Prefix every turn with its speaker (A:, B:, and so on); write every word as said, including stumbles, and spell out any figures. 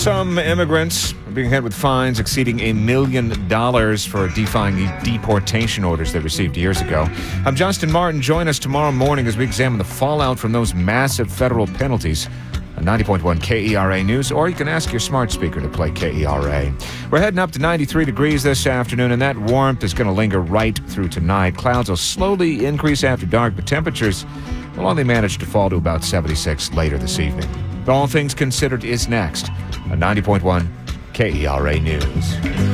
A: Some immigrants are being hit with fines exceeding a million dollars for defying the deportation orders they received years ago. I'm Justin Martin. Join us tomorrow morning as we examine the fallout from those massive federal penalties on ninety point one K E R A News, or you can ask your smart speaker to play K E R A. We're heading up to ninety-three degrees this afternoon, and that warmth is going to linger right through tonight. Clouds will slowly increase after dark, but temperatures will only manage to fall to about seventy-six later this evening. All Things Considered is next on ninety point one K E R A News.